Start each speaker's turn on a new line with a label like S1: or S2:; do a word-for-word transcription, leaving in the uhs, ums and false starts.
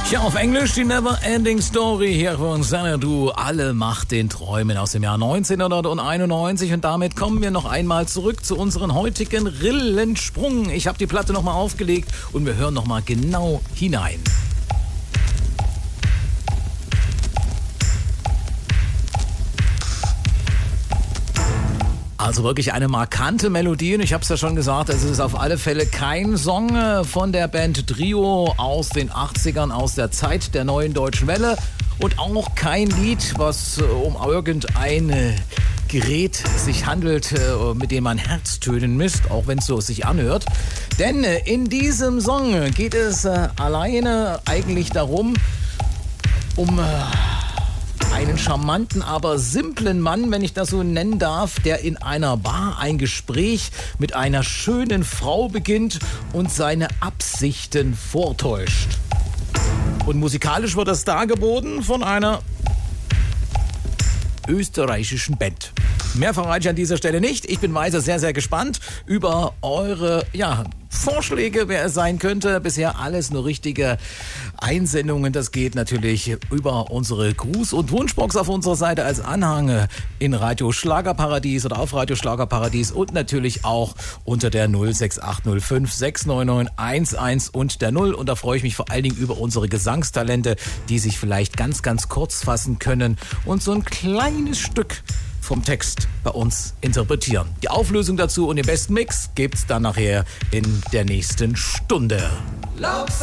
S1: Tja, auf Englisch die Never Ending Story hier von Xanadu. Alle Macht den Träumen aus dem Jahr neunzehnhunderteinundneunzig. Und damit kommen wir noch einmal zurück zu unserem heutigen Rillensprung. Ich habe die Platte nochmal aufgelegt und wir hören nochmal genau hinein. Also wirklich eine markante Melodie und ich habe es ja schon gesagt, es ist auf alle Fälle kein Song von der Band Trio aus den achtzigern, aus der Zeit der neuen deutschen Welle und auch kein Lied, was um irgendein Gerät sich handelt, mit dem man Herztönen misst, auch wenn es so sich anhört. Denn in diesem Song geht es alleine eigentlich darum, um einen charmanten, aber simplen Mann, wenn ich das so nennen darf, der in einer Bar ein Gespräch mit einer schönen Frau beginnt und seine Absichten vortäuscht. Und musikalisch wird das dargeboten von einer österreichischen Band. Mehr verrate ich an dieser Stelle nicht. Ich bin weiter sehr, sehr gespannt über eure ja, Vorschläge, wer es sein könnte. Bisher alles nur richtige Einsendungen. Das geht natürlich über unsere Gruß- und Wunschbox auf unserer Seite als Anhang in Radio Schlagerparadies oder auf Radio Schlagerparadies und natürlich auch unter der null sechs acht null fünf sechs neun neun eins eins und der null. Und da freue ich mich vor allen Dingen über unsere Gesangstalente, die sich vielleicht ganz, ganz kurz fassen können und so ein kleines Stück vom Text bei uns interpretieren. Die Auflösung dazu und den besten Mix gibt's dann nachher in der nächsten Stunde.